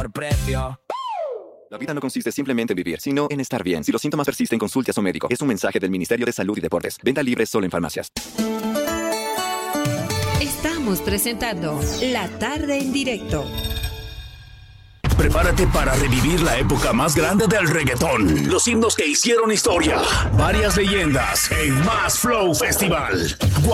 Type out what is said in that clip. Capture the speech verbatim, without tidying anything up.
precio. La vida no consiste simplemente en vivir, sino en estar bien. Si los síntomas persisten, consulte a su médico. Es un mensaje del Ministerio de Salud y Deportes. Venta libre solo en farmacias. Estamos presentando La Tarde en Directo. Prepárate para revivir la época más grande del reggaetón. Los himnos que hicieron historia. Varias leyendas en Más Flow Festival.